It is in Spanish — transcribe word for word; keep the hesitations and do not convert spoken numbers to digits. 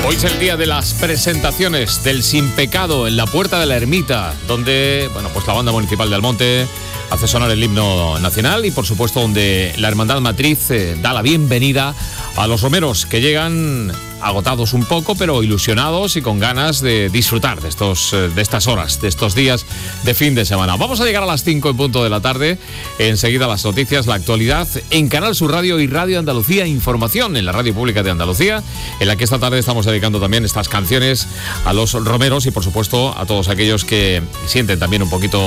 Hoy es el día de las presentaciones del Sin Pecado en la Puerta de la Ermita, donde, bueno, pues la Banda Municipal de Almonte hace sonar el himno nacional y, por supuesto, donde la Hermandad Matriz eh, da la bienvenida a los romeros que llegan agotados un poco, pero ilusionados y con ganas de disfrutar de, estos, de estas horas, de estos días de fin de semana. Vamos a llegar a las cinco en punto de la tarde. Enseguida las noticias, la actualidad en Canal Sur Radio y Radio Andalucía Información, en la Radio Pública de Andalucía, en la que esta tarde estamos dedicando también estas canciones a los romeros y, por supuesto, a todos aquellos que sienten también un poquito